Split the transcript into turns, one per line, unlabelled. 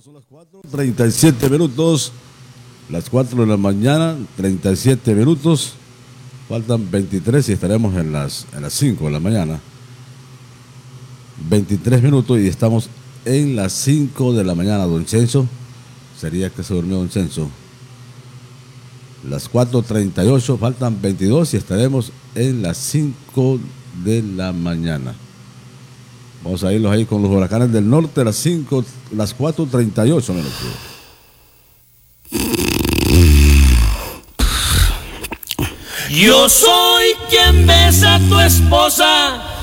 Son las 4:37 minutos. Las 4 de la mañana, 37 minutos. Faltan 23 y estaremos en las 5 de la mañana. 23 minutos y estamos en las 5 de la mañana, don Censo. Sería que se durmió don Censo. Las 4:38, faltan 22 y estaremos en las 5 de la mañana. Vamos a irlos ahí con los huracanes del norte, las 4:38 minutos.
Yo soy quien besa a tu esposa